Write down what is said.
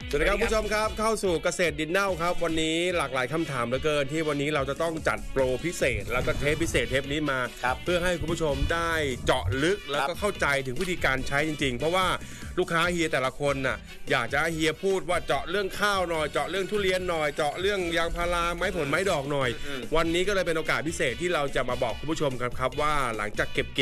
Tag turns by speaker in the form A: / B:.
A: สวัสดีครับผู้ชมครับเข้าสู่เกษตรดินเน่าครับวันนี้หลากหลายคำถามเหลือเกินที่วันนี้เราจะต้องจัดโปรพิเศษแล้วก็เทปพิเศษเทปนี้มาเพื่อให้คุณผู้ชมได้เจาะลึกแล้วก็เข้าใจถึงวิธีการใช้จริงๆเพราะว่าลูกค้าเฮียแต่ละคนน่ะอยากจะให้เฮียพูดว่าเจาะเรื่องข้าวหน่อยเจาะเรื่องทุเรียนหน่อยเจาะเรื่องยางพาราไม้ผลไม้ดอกหน่อยวันนี้ก็เลยเป็นโอกาสพิเศษที่เราจะมาบอกคุณผู้ชมครับว่าหลังจากเก็บ